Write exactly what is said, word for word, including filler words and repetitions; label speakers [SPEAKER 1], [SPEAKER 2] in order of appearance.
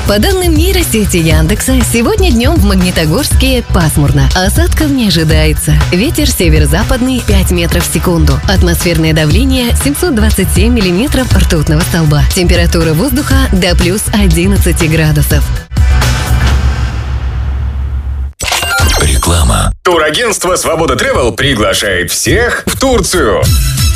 [SPEAKER 1] По данным нейросети Яндекса, сегодня днем в Магнитогорске пасмурно. Осадков не ожидается. Ветер северо-западный пять метров в секунду. Атмосферное давление семьсот двадцать семь миллиметров ртутного столба. Температура воздуха до плюс одиннадцати градусов.
[SPEAKER 2] Реклама. Турагентство «Свобода Тревел» приглашает всех в Турцию.